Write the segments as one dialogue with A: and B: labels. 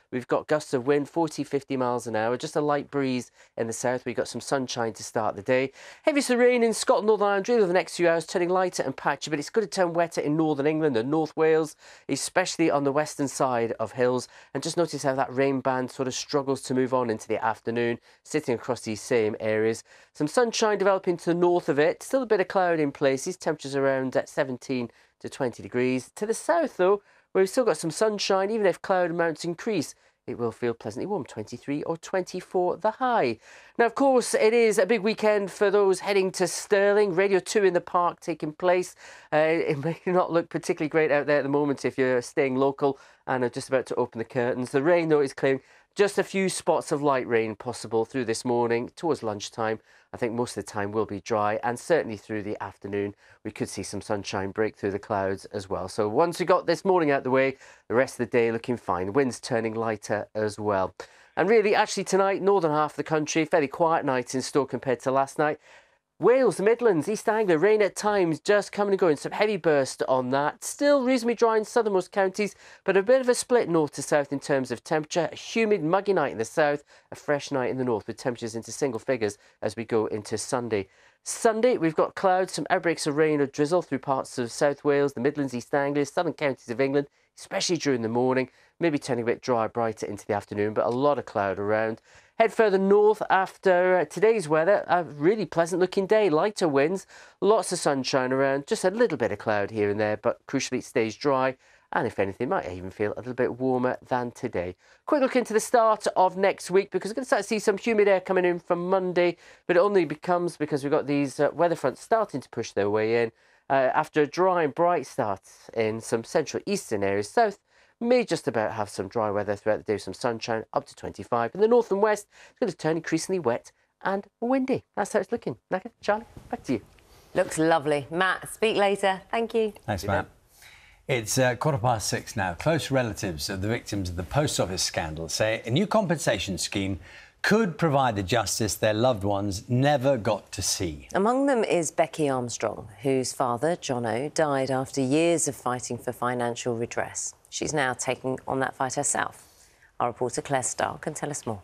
A: We've got gusts of wind, 40, 50 miles an hour, just a light breeze in the south. We've got some sunshine to start the day. Heaviest of rain in Scotland, Northern Ireland, really over the next few hours, turning lighter and patchy, but it's going to turn wetter in northern England and North Wales, especially on the western side of hills. And just notice how that rain band sort of struggles to move on into the afternoon, sitting across these same areas. Some sunshine developing to the north of it, still a bit of cloud in places, temperatures around 17 to 20 degrees. To the south, though, where we've still got some sunshine, even if cloud amounts increase, it will feel pleasantly warm, 23 or 24 the high. Now, of course, it is a big weekend for those heading to Stirling. Radio 2 in the Park taking place. It may not look particularly great out there at the moment if you're staying local and are just about to open the curtains. The rain, though, is clearing. Just a few spots of light rain possible through this morning towards lunchtime. I think most of the time will be dry, and certainly through the afternoon we could see some sunshine break through the clouds as well. So once we got this morning out the way, the rest of the day looking fine. The wind's turning lighter as well. And really, actually tonight, northern half of the country, fairly quiet night in store compared to last night. Wales, the Midlands, East Anglia, rain at times, just coming and going. Some heavy burst on that. Still reasonably dry in southernmost counties, but a bit of a split north to south in terms of temperature. A humid, muggy night in the south, a fresh night in the north with temperatures into single figures as we go into Sunday. Sunday, we've got clouds, some outbreaks of rain or drizzle through parts of South Wales, the Midlands, East Anglia, southern counties of England, especially during the morning. Maybe turning a bit dry, brighter into the afternoon, but a lot of cloud around. Head further north after today's weather. A really pleasant looking day, lighter winds, lots of sunshine around, just a little bit of cloud here and there, but crucially it stays dry. And if anything, might even feel a little bit warmer than today. Quick look into the start of next week, because we're going to start to see some humid air coming in from Monday, but it only becomes because we've got these weather fronts starting to push their way in. After a dry and bright start in some central eastern areas, south may just about have some dry weather throughout the day, some sunshine up to 25. In the north and west, it's going to turn increasingly wet and windy. That's how it's looking. Naka, Charlie, back to you.
B: Looks lovely. Matt, speak later. Thank you.
C: Thanks, Matt. It's 6:15 now. Close relatives of the victims of the post office scandal say a new compensation scheme could provide the justice their loved ones never got to see.
B: Among them is Becky Armstrong, whose father, Jono, died after years of fighting for financial redress. She's now taking on that fight herself. Our reporter Claire Starr can tell us more.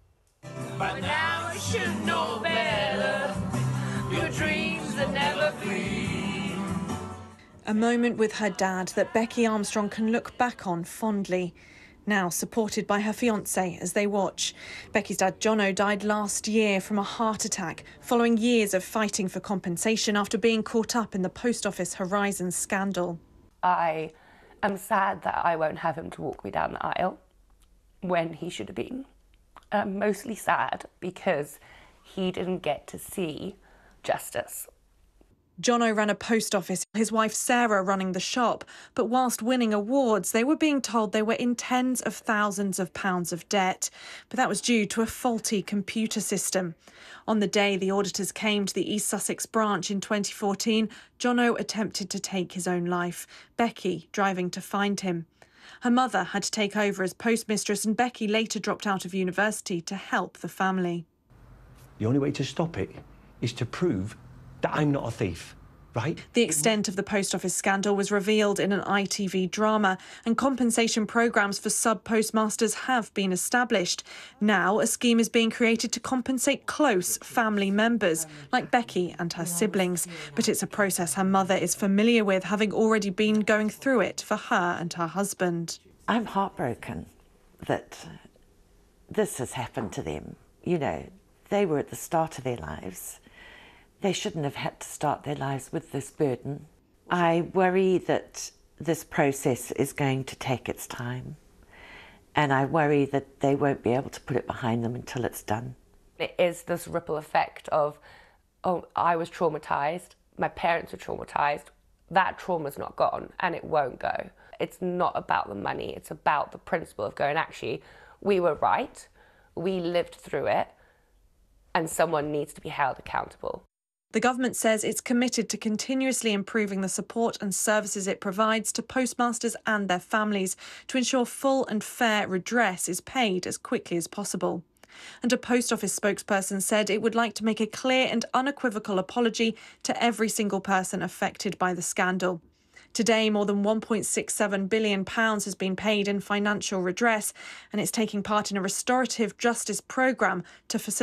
D: By now you should know better. Your dreams are never free.
E: A moment with her dad that Becky Armstrong can look back on fondly. Now supported by her fiancé as they watch. Becky's dad, Jono, died last year from a heart attack following years of fighting for compensation after being caught up in the Post Office Horizons scandal.
F: I'm sad that I won't have him to walk me down the aisle when he should have been. I'm mostly sad because he didn't get to see justice.
E: Jono ran a post office, his wife Sarah running the shop. But whilst winning awards, they were being told they were in tens of thousands of pounds of debt. But that was due to a faulty computer system. On the day the auditors came to the East Sussex branch in 2014, Jono attempted to take his own life, Becky driving to find him. Her mother had to take over as postmistress, and Becky later dropped out of university to help the family.
G: The only way to stop it is to prove that I'm not a thief, right?
E: The extent of the post office scandal was revealed in an ITV drama, and compensation programmes for sub-postmasters have been established. Now a scheme is being created to compensate close family members, like Becky and her siblings. But it's a process her mother is familiar with, having already been going through it for her and her husband.
H: I'm heartbroken that this has happened to them. You know, they were at the start of their lives. They shouldn't have had to start their lives with this burden. I worry that this process is going to take its time, and I worry that they won't be able to put it behind them until it's done.
F: It is this ripple effect of, oh, I was traumatised, my parents were traumatised, that trauma's not gone and it won't go. It's not about the money, it's about the principle of going, actually, we were right, we lived through it, and someone needs to be held accountable.
E: The government says it's committed to continuously improving the support and services it provides to postmasters and their families to ensure full and fair redress is paid as quickly as possible. And a Post Office spokesperson said it would like to make a clear and unequivocal apology to every single person affected by the scandal. Today, more than £1.67 billion has been paid in financial redress, and it's taking part in a restorative justice programme to facilitate